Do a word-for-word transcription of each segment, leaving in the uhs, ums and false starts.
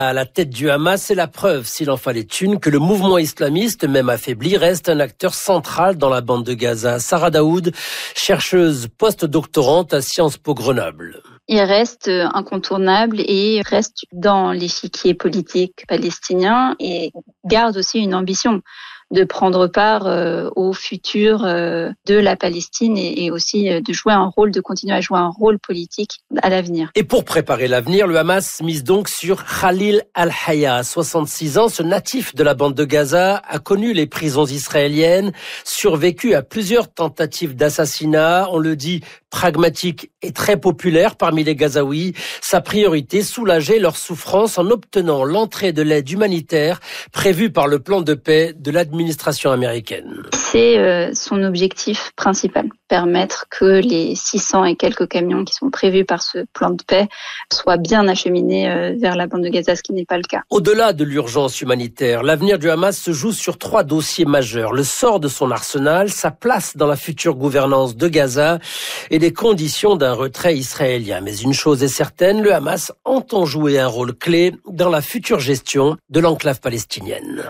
À la tête du Hamas, c'est la preuve, s'il en fallait une, que le mouvement islamiste, même affaibli, reste un acteur central dans la bande de Gaza. Sarah Daoud, chercheuse post-doctorante à Sciences Po Grenoble. Il reste incontournable et reste dans l'échiquier politique palestinien et garde aussi une ambition de prendre part euh, au futur euh, de la Palestine et, et aussi euh, de jouer un rôle, de continuer à jouer un rôle politique à l'avenir. Et pour préparer l'avenir, le Hamas mise donc sur Khalil al-Hayya. À soixante-six ans, ce natif de la bande de Gaza a connu les prisons israéliennes, survécu à plusieurs tentatives d'assassinat. On le dit, pragmatique et très populaire parmi les Gazaouis. Sa priorité, soulager leur souffrance en obtenant l'entrée de l'aide humanitaire prévue par le plan de paix de l'administration américaine. C'est euh, son objectif principal, permettre que les six cents et quelques camions qui sont prévus par ce plan de paix soient bien acheminés euh, vers la bande de Gaza, ce qui n'est pas le cas. Au-delà de l'urgence humanitaire, l'avenir du Hamas se joue sur trois dossiers majeurs. Le sort de son arsenal, sa place dans la future gouvernance de Gaza et les conditions d'un retrait israélien. Mais une chose est certaine, le Hamas entend jouer un rôle clé dans la future gestion de l'enclave palestinienne.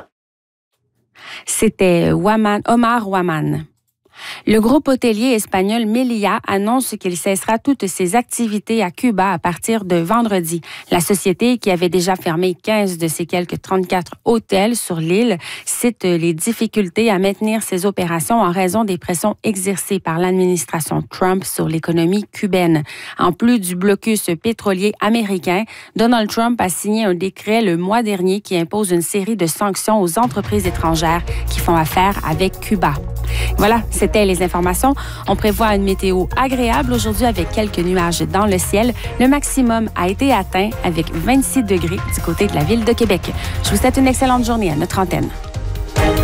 C'était Waman, Omar Waman. Le groupe hôtelier espagnol Meliá annonce qu'il cessera toutes ses activités à Cuba à partir de vendredi. La société, qui avait déjà fermé quinze de ses quelques trente-quatre hôtels sur l'île, cite les difficultés à maintenir ses opérations en raison des pressions exercées par l'administration Trump sur l'économie cubaine. En plus du blocus pétrolier américain, Donald Trump a signé un décret le mois dernier qui impose une série de sanctions aux entreprises étrangères qui font affaire avec Cuba. Voilà, c'était les informations. On prévoit une météo agréable aujourd'hui avec quelques nuages dans le ciel. Le maximum a été atteint avec vingt-six degrés du côté de la ville de Québec. Je vous souhaite une excellente journée à notre antenne.